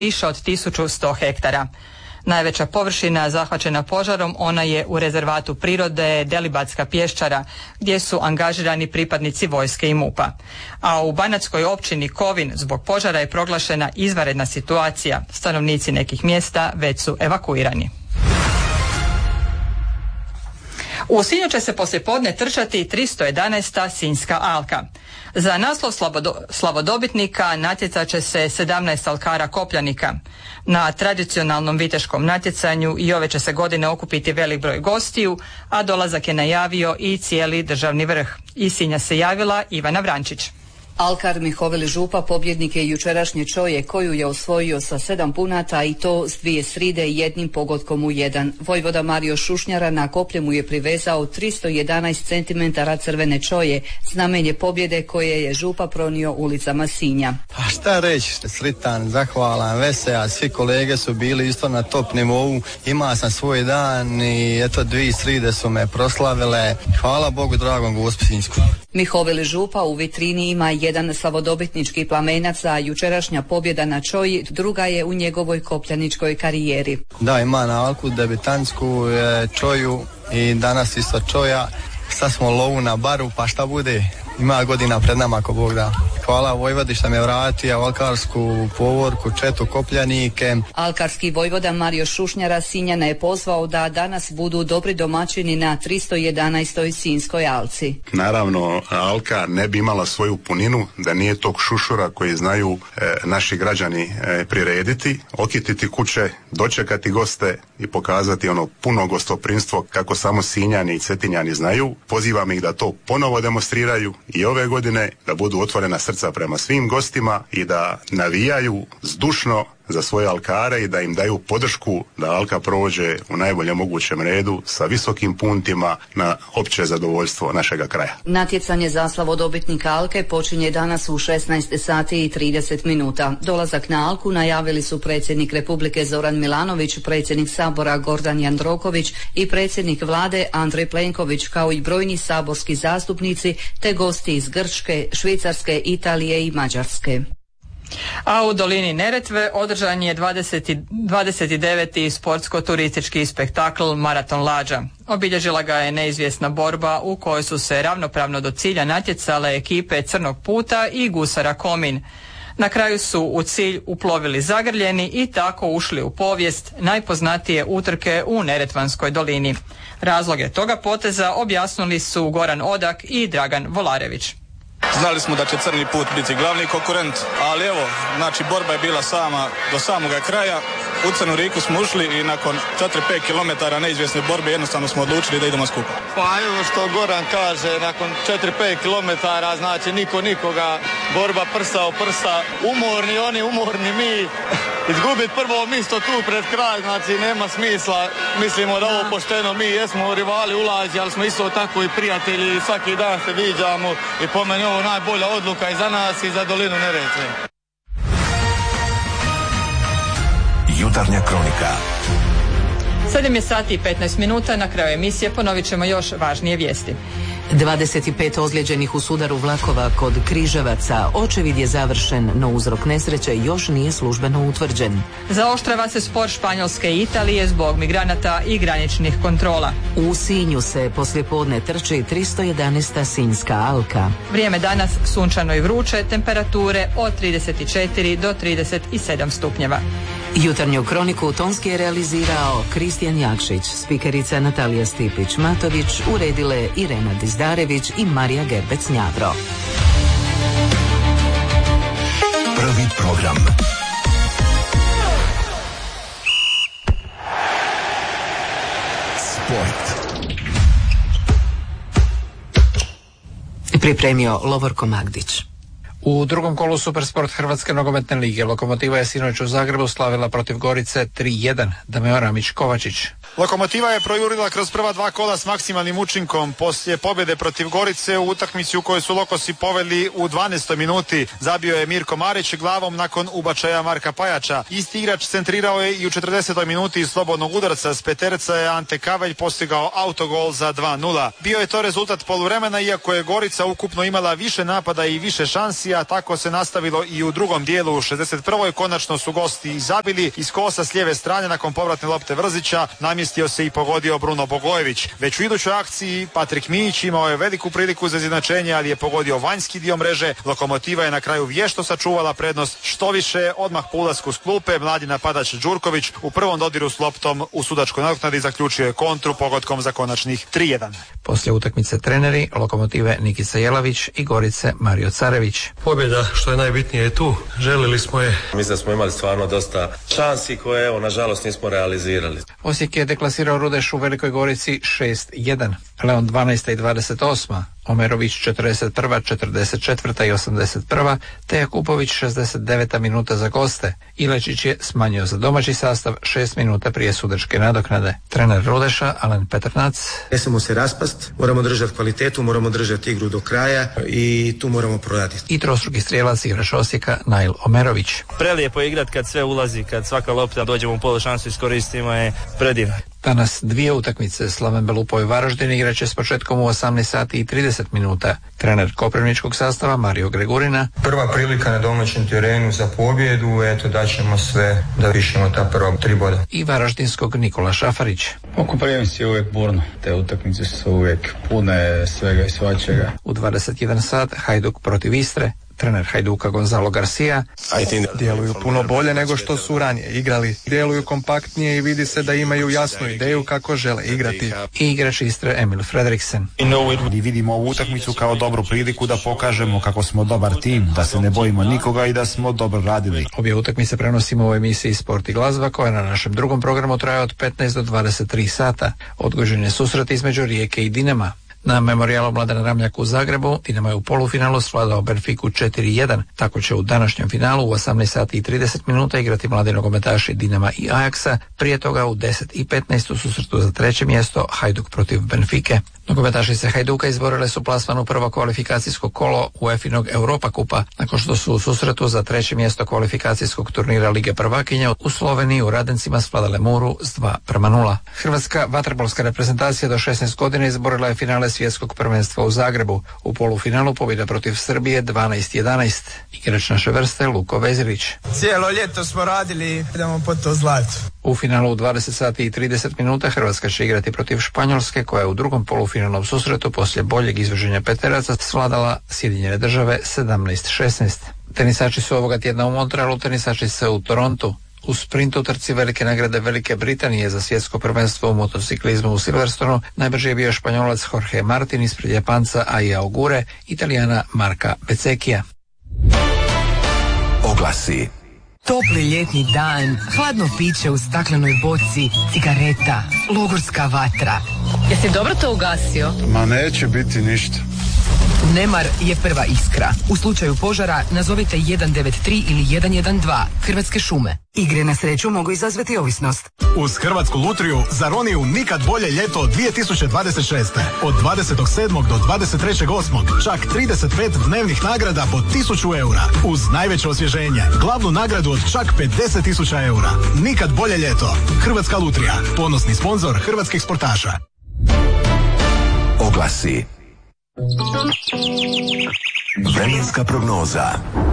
više od 1100 hektara. Najveća površina zahvaćena požarom ona je u rezervatu prirode Delibatska pješčara gdje su angažirani pripadnici vojske i MUP-a. A u banatskoj općini Kovin zbog požara je proglašena izvanredna situacija. Stanovnici nekih mjesta već su evakuirani. U Sinju će se poslijepodne trčati 311. Sinjska alka. Za naslov slavodobitnika natjecat će se 17 alkara kopljanika. Na tradicionalnom viteškom natjecanju i ove će se godine okupiti velik broj gostiju, a dolazak je najavio i cijeli državni vrh. Iz Sinja se javila Ivana Vrančić. Alkar Mihovili Župa pobjednik je jučerašnje čoje koju je osvojio sa 7 punata i to s 2 sride i jednim pogodkom u 1. Vojvoda Mario Šušnjara na koplje mu je privezao 311 cm crvene čoje, znamenje pobjede koje je Župa pronio ulicama Sinja. A šta reći, sritan, zahvalan, vesel, svi kolege su bili isto na top nivou, imao sam svoj dan i eto 2 sride su me proslavile, hvala Bogu dragom Gospi Sinjsku. Mihovili Župa u vitrini ima jedan slavodobitnički plamenac, a jučerašnja pobjeda na čoji druga je u njegovoj kopljaničkoj karijeri. Da, ima na alku debitantsku čoju i danas isto čoja. Sad smo lovu na baru, pa šta bude? Ima godina pred nama ako Bog da. Hvala Vojvodi što me vratio alkarsku povorku, četu kopljanike. Alkarski vojvoda Mario Šušnjara Sinjana je pozvao da danas budu dobri domaćini na 311. Sinjskoj alci. Naravno, alka ne bi imala svoju puninu da nije tog šušura koji znaju naši građani prirediti, okititi kuće, dočekati goste i pokazati ono puno gostoprimstvo kako samo Sinjani i Cetinjani znaju. Pozivam ih da to ponovo demonstriraju i ove godine, da budu otvorena srca prema svim gostima i da navijaju zdušno za svoje alkare i da im daju podršku da alka prođe u najboljem mogućem redu sa visokim puntima na opće zadovoljstvo našega kraja. Natjecanje za slavodobitnika alke počinje danas u 16 sati i 30 minuta. Dolazak na alku najavili su predsjednik Republike Zoran Milanović, predsjednik Sabora Gordan Jandroković i predsjednik Vlade Andrej Plenković, kao i brojni saborski zastupnici te gosti iz Grčke, Švicarske, Italije i Mađarske. A u dolini Neretve održan je 29. sportsko-turistički spektakl Maraton lađa. Obilježila ga je neizvjesna borba u kojoj su se ravnopravno do cilja natjecale ekipe Crnog puta i Gusara Komin. Na kraju su u cilj uplovili zagrljeni i tako ušli u povijest najpoznatije utrke u Neretvanskoj dolini. Razloge toga poteza objasnili su Goran Odak i Dragan Volarević. Znali smo da će Crni put biti glavni konkurent, ali evo, znači borba je bila do samoga kraja. U Crnu Riku smo ušli i nakon 4-5 km neizvjesne borbe jednostavno smo odlučili da idemo skupa. Pa evo što Goran kaže, nakon 4-5 km, znači niko nikoga, borba prsa o prsa, umorni oni, umorni mi. Izgubiti prvo mjesto tu pred kraj, znači nema smisla. Mislimo da ovo pošteno, mi jesmo rivali ulazi, ali smo isto tako i prijatelji i svaki dan se viđamo i po meni ovo najbolja odluka i za nas i za dolinu Neretve. Jutarnja kronika. 7 je sati i 15 minuta, na kraju emisije ponovit ćemo još važnije vijesti. 25 ozlijeđenih u sudaru vlakova kod Križevaca. Očevid je završen, no uzrok nesreće još nije službeno utvrđen. Zaoštrava se spor Španjolske i Italije zbog migranata i graničnih kontrola. U Sinju se poslijepodne trči 311. Sinjska alka. Vrijeme danas sunčano i vruće, temperature od 34 do 37 stupnjeva. Jutarnju kroniku tonski je realizirao Kristijan Jakšić, spikerica Natalija Stipić-Matović, uredile Irena Dizdarević i Marija Gerbec-Njavro. Prvi program. Sport. Pripremio Lovorko Magdić. U drugom kolu Supersport Hrvatske nogometne lige Lokomotiva je sinoć u Zagrebu slavila protiv Gorice 3-1. Dameo Ramić Kovačić. Lokomotiva je projurila kroz prva 2 kola s maksimalnim učinkom. Poslije pobjede protiv Gorice u utakmici u kojoj su Lokosi poveli u 12. minuti zabio je Mirko Marić glavom nakon ubačaja Marka Pajača. Isti igrač centrirao je i u 40. minuti iz slobodnog udarca s peterca je Ante Kavelj postigao autogol za 2:0. Bio je to rezultat poluvremena, iako je Gorica ukupno imala više napada i više šansi, a tako se nastavilo i u drugom dijelu. U 61. konačno su gosti zabili iz kosa s lijeve strane nakon povratne lopte Vrzića. Namjestio se i pogodio Bruno Bogojević. Već u idućoj akciji Patrik Mijić imao je veliku priliku za izjednačenje, ali je pogodio vanjski dio mreže. Lokomotiva je na kraju vješto sačuvala prednost. Što više, odmah po ulasku s klupe mladi napadač Đurković u prvom dodiru s loptom u sudačkoj nadoknadi zaključio je kontru pogodkom za konačnih 3:1. Poslije utakmice treneri Lokomotive Nikica Jelavić i Gorice Mario Carević. Pobjeda, što je najbitnije, je tu. Želili smo je. Mislim da smo imali stvarno dosta šansi koje, evo, nažalost nismo realizirali. Osijek je deklasirao Rudeš u Velikoj Gorici 6:1. Leon 12. i 28. Omerović 41., 44. i 81. te Jakupović 69. minuta za goste. Ilečić je smanjio za domaći sastav 6 minuta prije sudačke nadoknade. Trener Rudeša Alen Petrnac. Ne smemo se raspast, moramo držati kvalitetu, moramo držati igru do kraja i tu moramo proraditi. I trostruki strijelac igrač Osijeka Nail Omerović. Prelijepo je igrat kad sve ulazi, kad svaka lopta dođemo u polu šansu iskoristimo je predivno. Danas 2 utakmice. Slaven Belupo i Varaždin igraće s početkom u 18 sati i 30 minuta. Trener koprivničkog sastava Mario Gregurina. Prva prilika na domaćem terenu za pobjedu, eto daćemo sve da pišemo ta prva 3 boda. I varaždinskog Nikola Šafarić. Oko prvenstva je uvijek burno, te utakmice su uvijek pune svega i svačega. U 21 sat Hajduk protiv Istre. Trener Hajduka Gonzalo Garcia. Djeluju puno bolje nego što su ranije igrali. Djeluju kompaktnije i vidi se da imaju jasnu ideju kako žele igrati. I igrač Istre Emil Fredriksen. I vidimo ovu utakmicu kao dobru priliku da pokažemo kako smo dobar tim, da se ne bojimo nikoga i da smo dobro radili. Obje utakmice prenosimo u emisiji Sport i glazba koja na našem drugom programu traje od 15 do 23 sata. Odgođen je susret između Rijeke i Dinama. Na memorijalu Mladena Ramljaka u Zagrebu Dinamo je u polufinalu svladao Benfiku 4:1. Tako će u današnjem finalu u 18 sati i 30 minuta igrati mladi nogometaši Dinama i Ajaksa. Prije toga u 10:15 u susretu za 3. mjesto Hajduk protiv Benfike. Nogometašice Hajduka izborile su plasman u prvo kvalifikacijsko kolo UEFA-inog Europa kupa, nakon što su u susretu za 3. mjesto kvalifikacijskog turnira Lige prvakinja u Sloveniji u Radencima svladale Muru s 2:0. Hrvatska vaterpolska reprezentacija do 16 godina izborila je finale svjetskog prvenstva u Zagrebu. U polufinalu pobjeda protiv Srbije 12:11. Igrač naše vrste Luko Vezirić. Cijelo ljeto smo radili, idemo po to zlato. U finalu u 20 sati i 30 minuta Hrvatska će igrati protiv Španjolske, koja je u drugom polufinalnom susretu poslije boljeg izvoženja peteraca svladala Sjedinjene Države 17:16. Tenisači su ovoga tjedna u Montrealu, tenisačice u Torontu. U sprintu trci velike nagrade Velike Britanije za svjetsko prvenstvo u motociklizmu u Silverstonu najbrži je bio Španjolac Jorge Martin ispred Japanca Aia Ogure, Italijana Marka Bezzecchia. Oglasi. Topli ljetni dan, hladno piće u staklenoj boci, cigareta, logorska vatra. Jesi dobro to ugasio? Ma neće biti ništa. Nemar je prva iskra. U slučaju požara nazovite 193 ili 112. Hrvatske šume. Igre na sreću mogu izazvati ovisnost. Uz Hrvatsku lutriju za Roniju nikad bolje ljeto 2026. Od 27. do 23.8. čak 35 dnevnih nagrada po 1000 eura. Uz najveće osvježenje. Glavnu nagradu od čak 50.000 eura. Nikad bolje ljeto. Hrvatska lutrija. Ponosni sponzor hrvatskih sportaša. Oglasi. Vremenska prognoza.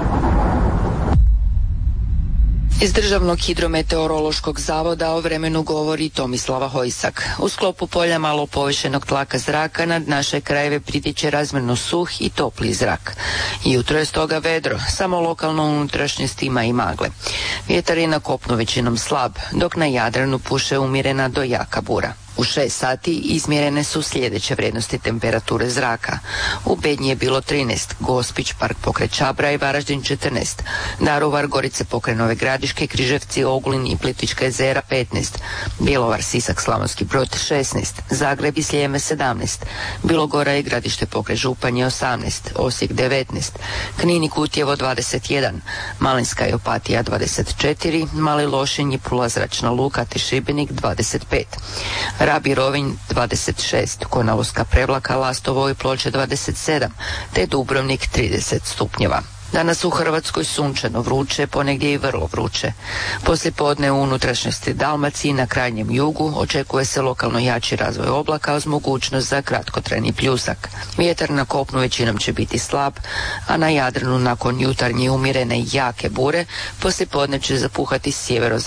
Iz Državnog hidrometeorološkog zavoda o vremenu govori Tomislava Hojsak. U sklopu polja malo povišenog tlaka zraka nad naše krajeve pritiče razmjerno suh i topli zrak. Jutro je stoga vedro, samo lokalno unutrašnjost ima i magle. Vjetar je na kopnu većinom slab, dok na Jadranu puše umjerena do jaka bura. U 6 sati izmjerene su sljedeće vrijednosti temperature zraka. U Bednji je bilo 13, Gospić, Park pokraj Čabra i Varaždin 14, Daruvar, Gorice pokraj Nove Gradiške, Križevci, Ogulin i Plitvička jezera 15, Bjelovar, Sisak, Slavonski Brod 16, Zagreb i Sljeme 17, Bilogora i Gradište pokraj Županje 18, Osijek 19, Knin i Kutjevo 21, Malinska i Opatija 24, Mali Lošinj i Pula zračna luka te Šibenik 25, Rab i Rovinj 26, Konavolska Prevlaka, Lastovo i Ploče 27, te Dubrovnik 30 stupnjeva. Danas u Hrvatskoj sunčano, vruće, ponegdje i vrlo vruće. Poslijepodne u unutrašnjosti Dalmacije i na krajnjem jugu očekuje se lokalno jači razvoj oblaka uz mogućnost za kratkotrajni pljusak. Vjetar na kopnu većinom će biti slab, a na Jadranu nakon jutarnje umjerene jake bure poslijepodne će zapuhati sjevero